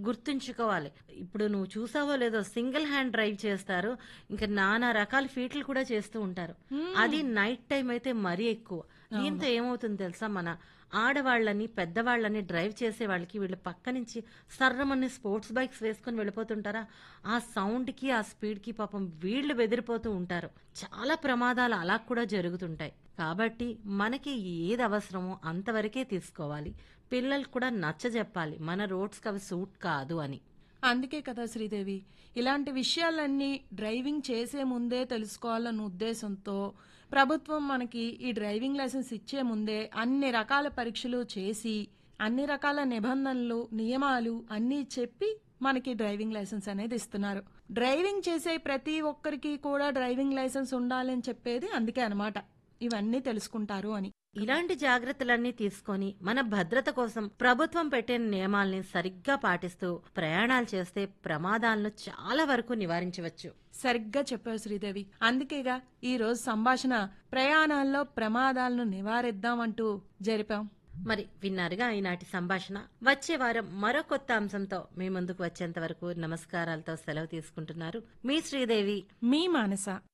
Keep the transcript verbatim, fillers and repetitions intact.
గుర్తుంచుకోవాలి. ఇప్పుడు నువ్వు చూసావో లేదో సింగిల్ హ్యాండ్ డ్రైవ్ చేస్తారు. ఇంకా నానా రకాల ఫీట్లు కూడా చేస్తూ ఉంటారు. అది నైట్ టైం అయితే మరీ ఎక్కువ. దీంతో ఏమవుతుంది తెలుసా, మన ఆడవాళ్ళని పెద్దవాళ్ళని డ్రైవ్ చేసే వాళ్ళకి వీళ్ళు పక్క నుంచి సర్రమని స్పోర్ట్స్ బైక్స్ వేసుకొని వెళ్ళిపోతుంటారా, ఆ సౌండ్ కి ఆ స్పీడ్ కి పాపం వీళ్ళు బెదిరిపోతూ ఉంటారు. చాలా ప్రమాదాలు అలా కూడా జరుగుతుంటాయి. కాబట్టి మనకి ఏది అవసరమో అంతవరకే తీసుకోవాలి. పిల్లలు కూడా నచ్చజెప్పాలి మన రోడ్స్కి అవి సూట్ కాదు అని. అందుకే కదా శ్రీదేవి, ఇలాంటి విషయాలన్నీ డ్రైవింగ్ చేసే ముందే తెలుసుకోవాలన్న ఉద్దేశంతో ప్రభుత్వం మనకి ఈ డ్రైవింగ్ లైసెన్స్ ఇచ్చే ముందే అన్ని రకాల పరీక్షలు చేసి అన్ని రకాల నిబంధనలు నియమాలు అన్నీ చెప్పి మనకి డ్రైవింగ్ లైసెన్స్ అనేది ఇస్తున్నారు. డ్రైవింగ్ చేసే ప్రతి ఒక్కరికి కూడా డ్రైవింగ్ లైసెన్స్ ఉండాలని చెప్పేది అందుకే అన్నమాట, ఇవన్నీ తెలుసుకుంటారు అని. ఇలాంటి జాగ్రత్తలన్నీ తీసుకొని మన భద్రత కోసం ప్రభుత్వం పెట్టిన నియమాల్ని సరిగ్గా పాటిస్తూ ప్రయాణాలు చేస్తే ప్రమాదాలను చాలా వరకు నివారించవచ్చు. సరిగ్గా చెప్పావు శ్రీదేవి. అందుకేగా ఈ రోజు సంభాషణ ప్రయాణాల్లో ప్రమాదాలను నివారిద్దామంటూ జరిపాం. మరి విన్నారుగా ఈనాటి సంభాషణ. వచ్చే వారం మరో కొత్త అంశంతో మీ ముందుకు వచ్చేంత వరకు నమస్కారాలతో సెలవు తీసుకుంటున్నారు మీ శ్రీదేవి, మీ మానస.